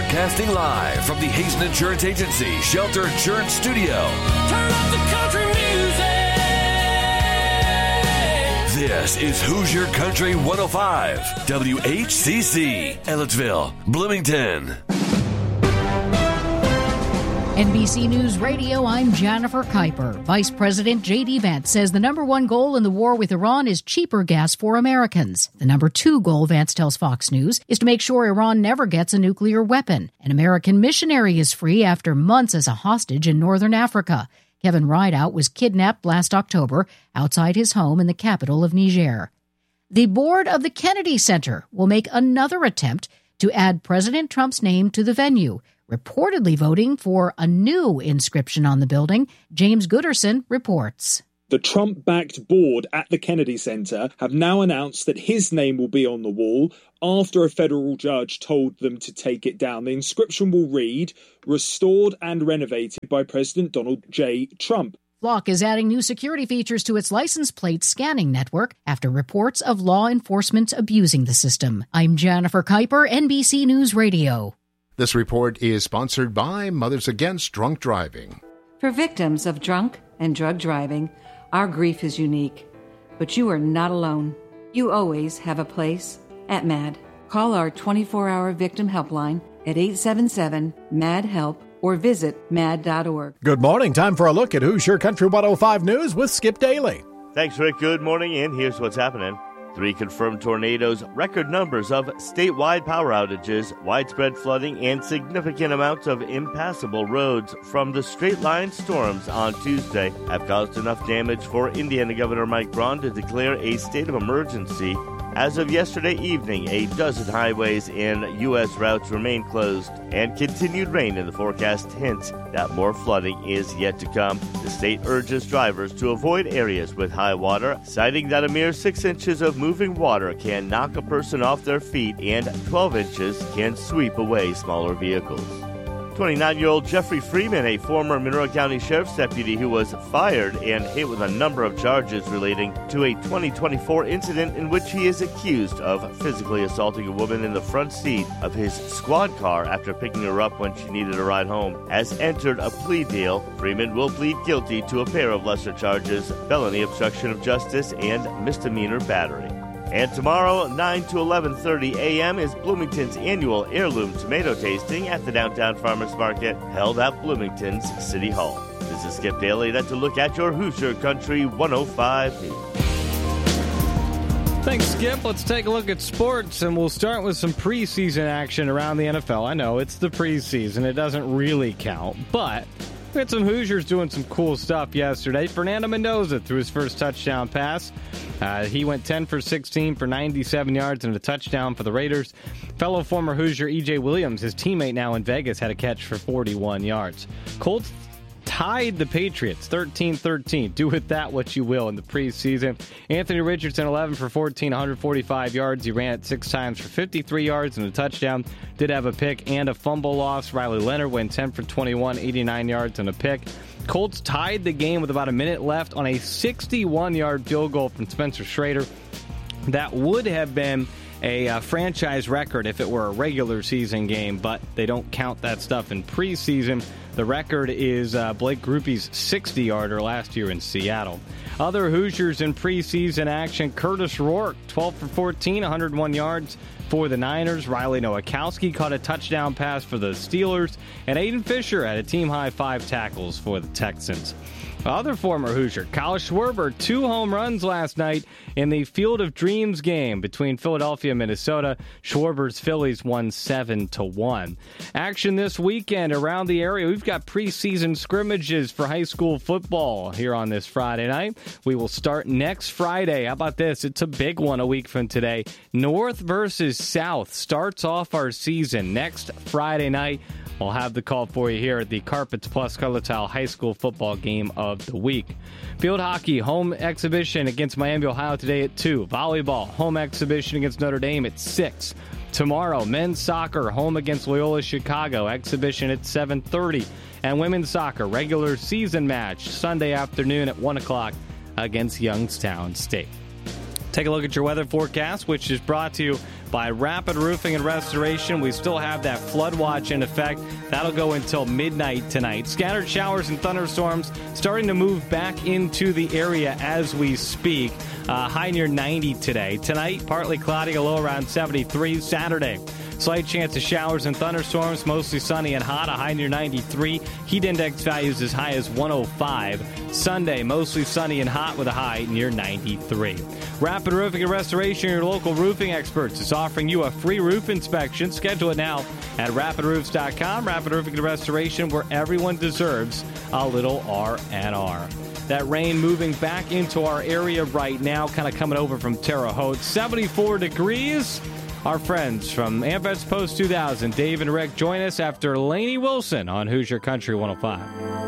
Broadcasting live from the Hazen Insurance Agency Shelter Insurance Studio. Turn up the country music. This is Hoosier Country 105, WHCC, Ellettsville, Bloomington. NBC News Radio, I'm Jennifer Kuiper. Vice President J.D. Vance says the number one goal in the war with Iran is cheaper gas for Americans. The number two goal, Vance tells Fox News, is to make sure Iran never gets a nuclear weapon. An American missionary is free after months as a hostage in northern Africa. Kevin Rideout was kidnapped last October outside his home in the capital of Niger. The board of the Kennedy Center will make another attempt to add President Trump's name to the venue, reportedly voting for a new inscription on the building. James Gooderson reports. The Trump-backed board at the Kennedy Center have now announced that his name will be on the wall after a federal judge told them to take it down. The inscription will read, "Restored and renovated by President Donald J. Trump." Flock is adding new security features to its license plate scanning network after reports of law enforcement abusing the system. I'm Jennifer Kuiper, NBC News Radio. This report is sponsored by Mothers Against Drunk Driving. For victims of drunk and drug driving, our grief is unique, but you are not alone. You always have a place at MAD. Call our 24-hour victim helpline at 877-MAD-HELP or visit mad.org. Good morning. Time for a look at Hoosier Country 105 News with Skip Daly. Thanks, Rick. Good morning, and here's what's happening. 3 confirmed tornadoes, record numbers of statewide power outages, widespread flooding, and significant amounts of impassable roads from the straight-line storms on Tuesday have caused enough damage for Indiana Governor Mike Braun to declare a state of emergency. As of yesterday evening, a dozen highways and U.S. routes remain closed, and continued rain in the forecast hints that more flooding is yet to come. The state urges drivers to avoid areas with high water, citing that a mere 6 inches of moving water can knock a person off their feet and 12 inches can sweep away smaller vehicles. 29-year-old Jeffrey Freeman, a former Monroe County Sheriff's deputy who was fired and hit with a number of charges relating to a 2024 incident in which he is accused of physically assaulting a woman in the front seat of his squad car after picking her up when she needed a ride home, has entered a plea deal. Freeman will plead guilty to a pair of lesser charges, felony obstruction of justice and misdemeanor battery. And tomorrow, 9 to 11:30 a.m. is Bloomington's annual heirloom tomato tasting at the Downtown Farmers Market, held at Bloomington's City Hall. This is Skip Daly. That's a look at your Hoosier Country 105 News. Thanks, Skip. Let's take a look at sports, and we'll start with some preseason action around the NFL. I know it's the preseason. It doesn't really count, but we had some Hoosiers doing some cool stuff yesterday. Fernando Mendoza threw his first touchdown pass. He went 10 for 16 for 97 yards and a touchdown for the Raiders. Fellow former Hoosier E.J. Williams, his teammate now in Vegas, had a catch for 41 yards. Colts tied the Patriots 13-13. Do with that what you will in the preseason. Anthony Richardson, 11 for 14, 145 yards. He ran it 6 times for 53 yards and a touchdown. Did have a pick and a fumble loss. Riley Leonard went 10 for 21, 89 yards and a pick. Colts tied the game with about a minute left on a 61-yard field goal from Spencer Schrader. That would have been a franchise record if it were a regular season game, but they don't count that stuff in preseason. The record is Blake Grupe's 60-yarder last year in Seattle. Other Hoosiers in preseason action, Curtis Rourke, 12 for 14, 101 yards for the Niners. Riley Nowakowski caught a touchdown pass for the Steelers, and Aiden Fisher had a team-high 5 tackles for the Texans. Other former Hoosier, Kyle Schwarber, 2 home runs last night in the Field of Dreams game between Philadelphia and Minnesota. Schwarber's Phillies won 7-1. Action this weekend around the area. We've got preseason scrimmages for high school football here on this Friday night. We will start next Friday. How about this? It's a big one a week from today. North versus South starts off our season next Friday night. We'll have the call for you here at the Carpets Plus Color Tile High School football game of the week. Field hockey, home exhibition against Miami, Ohio today at 2. Volleyball, home exhibition against Notre Dame at 6. Tomorrow, men's soccer, home against Loyola Chicago, exhibition at 7:30. And women's soccer, regular season match, Sunday afternoon at 1 o'clock against Youngstown State. Take a look at your weather forecast, which is brought to you by Rapid Roofing and Restoration. We still have that flood watch in effect. That'll go until midnight tonight. Scattered showers and thunderstorms starting to move back into the area as we speak. High near 90 today. Tonight, partly cloudy, a low around 73. Saturday, slight chance of showers and thunderstorms, mostly sunny and hot, a high near 93. Heat index values as high as 105. Sunday, mostly sunny and hot with a high near 93. Rapid Roofing and Restoration, your local roofing experts, is offering you a free roof inspection. Schedule it now at rapidroofs.com. Rapid Roofing and Restoration, where everyone deserves a little R&R. That rain moving back into our area right now, kind of coming over from Terre Haute. 74 degrees. Our friends from AmVets Post 2000, Dave and Rick, join us after Lainey Wilson on Hoosier Country 105.